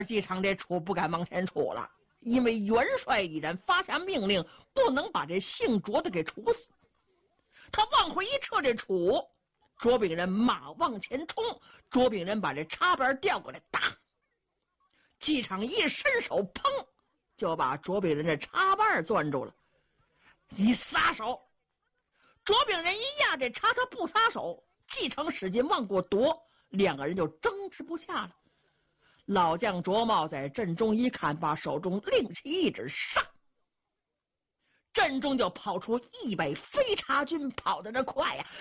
机场这出不敢往前出了，因为元帅已然发下命令，不能把这姓卓的给处死。他往回一撤，这杵卓炳仁马往前冲，卓炳仁把这插板调过来，打机场一伸手，砰，就把卓炳仁的插板攥住了。你撒手！卓炳仁一压这插，他不撒手，机场使劲往过夺，两个人就争执不下了。老将卓茂在阵中一看，把手中令旗一指，上！阵中就跑出100飞插军，跑得这快呀！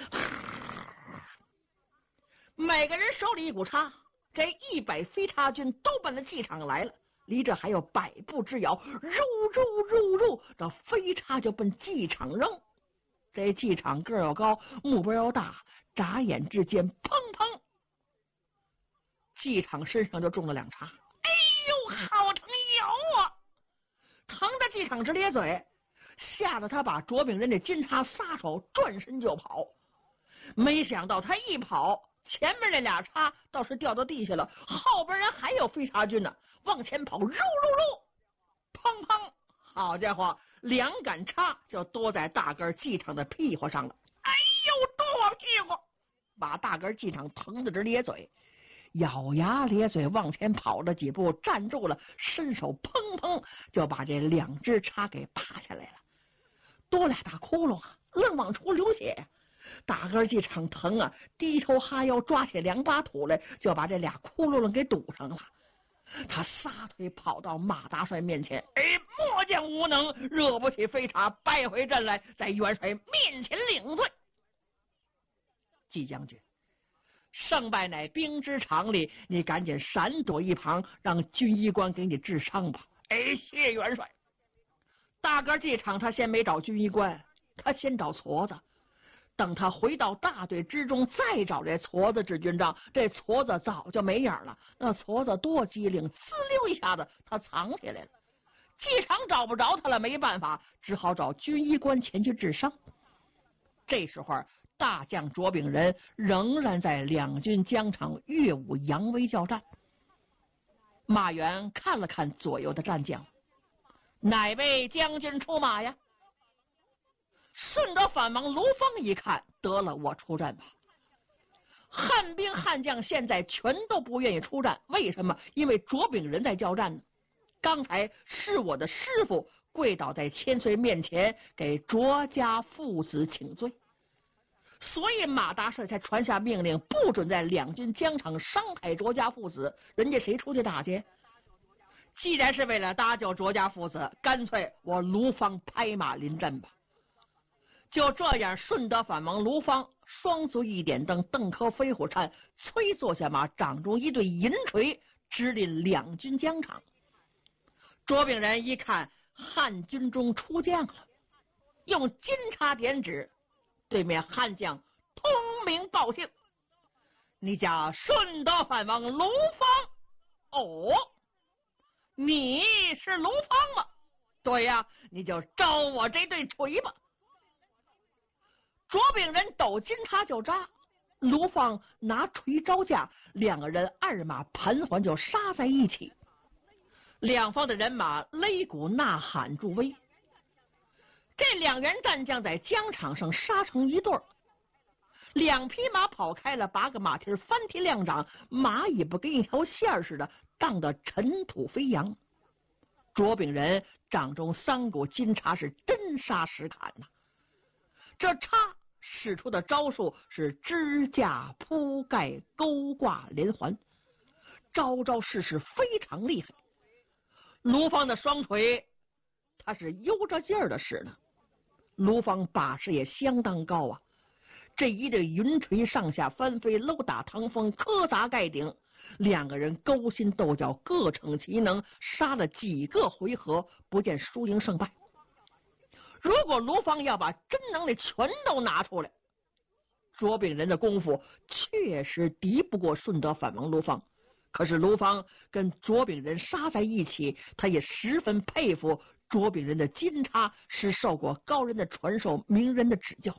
每个人手里一股叉，这100飞插军都奔着机场来了，离这还有100步之遥，入，这飞插就奔机场扔。这机场个儿又高，目标又大，眨眼之间，砰砰，机场身上就中了2叉。哎呦，好疼咬啊！疼的机场直咧嘴，吓得他把卓炳仁的金叉撒手，转身就跑。没想到他一跑，前面那2叉倒是掉到地下了，后边人还有飞插军呢，往前跑，砰砰，好家伙，2杆叉就多在大个机场的屁股上了。哎呦，剁屁股！把大个机场疼得直咧嘴，咬牙咧嘴往前跑了几步，站住了，伸手砰砰就把这2只叉给拔下来了，多2大窟窿啊，愣往出流血。大个机场疼啊，低头哈腰抓起2把土来，就把这2窟窿给堵上了。他撒腿跑到马大帅面前，末将无能，惹不起飞叉，败回阵来，在元帅面前领罪。季将军，胜败乃兵之常理，你赶紧闪躲一旁，让军医官给你治伤吧。谢元帅。大个机场他先没找军医官，他先找矬子。等他回到大队之中，再找这矬子治军章，这矬子早就没影了。那矬子多机灵，滋溜一下子他藏起来了。机场找不着他了，没办法，只好找军医官前去治伤。这时候大将卓炳仁仍然在两军疆场岳武扬威交战。马援看了看左右的战将，哪位将军出马呀？顺德反王卢芳一看，得了，我出战吧。汉兵汉将现在全都不愿意出战，为什么？因为卓炳仁在交战呢。刚才是我的师傅跪倒在千岁面前，给卓家父子请罪，所以马大帅才传下命令，不准在两军疆场伤害卓家父子。人家谁出去打去？既然是为了搭救卓家父子，干脆我卢芳拍马临阵吧。就这样，顺德反王卢芳双足一点蹬，邓科飞虎颤，催坐下马，掌中一对银锤，直临两军疆场。卓炳仁一看汉军中出将了，用金叉点指，对面汉将通名报姓：你家顺德反王卢芳。哦，你是卢芳吗？对呀，你就招我这对锤吧。卓炳仁抖金叉就扎，卢芳拿锤招架，两个人二马盘桓就杀在一起。两方的人马擂鼓呐喊助威，这两员战将在疆场上杀成一对儿，两匹马跑开了，8个马蹄翻蹄亮掌，马尾巴跟一条线似的，荡得尘土飞扬。卓炳仁掌中3股金叉是真杀实砍呐，这叉使出的招数是支架铺盖勾挂连环，招招式是非常厉害。卢芳的双腿他是悠着劲儿的使呢，卢芳把式也相当高啊，这一对云锤上下翻飞，搂打堂风，磕砸盖顶，两个人勾心斗角，各逞其能，杀了几个回合，不见输赢胜败。如果卢芳要把真能力全都拿出来，卓炳仁的功夫确实敌不过顺德反王卢芳，可是卢芳跟卓炳仁杀在一起，他也十分佩服卓炳仁的金叉是受过高人的传授，名人的指教。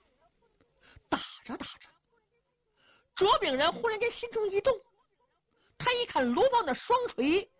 打着打着，卓炳仁忽然间心中一动， 他一看鲁邦的双锤